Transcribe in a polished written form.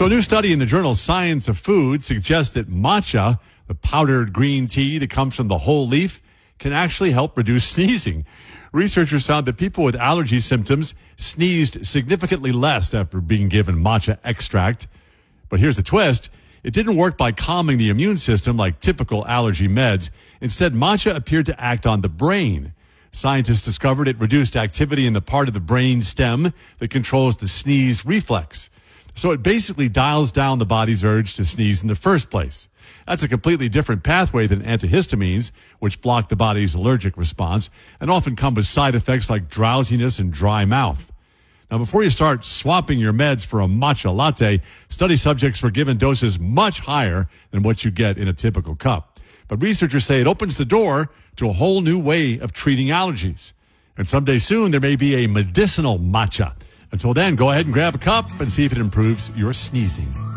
So a new study in the journal Science of Food suggests that matcha, the powdered green tea that comes from the whole leaf, can actually help reduce sneezing. Researchers found that people with allergy symptoms sneezed significantly less after being given matcha extract. But here's the twist. It didn't work by calming the immune system like typical allergy meds. Instead, matcha appeared to act on the brain. Scientists discovered it reduced activity in the part of the brain stem that controls the sneeze reflex. So it basically dials down the body's urge to sneeze in the first place. That's a completely different pathway than antihistamines, which block the body's allergic response and often come with side effects like drowsiness and dry mouth. Now, before you start swapping your meds for a matcha latte, study subjects were given doses much higher than what you get in a typical cup. But researchers say it opens the door to a whole new way of treating allergies. And someday soon, there may be a medicinal matcha. Until then, go ahead and grab a cup and see if it improves your sneezing.